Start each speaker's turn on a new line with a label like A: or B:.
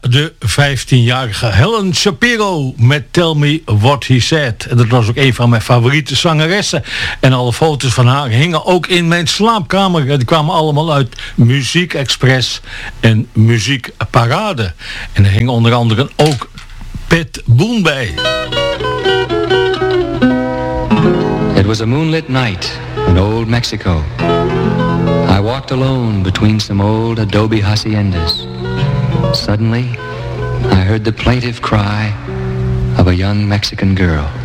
A: de 15-jarige Helen Shapiro met Tell Me What He Said. En dat was ook een van mijn favoriete zangeressen. En alle foto's van haar hingen ook in mijn slaapkamer. Die kwamen allemaal uit Muziek Express en Muziek Parade. En er hing onder andere ook Pat Boone bij.
B: It was a moonlit night in old Mexico. I walked alone between some old adobe haciendas. Suddenly, I heard the plaintive cry of a young Mexican girl.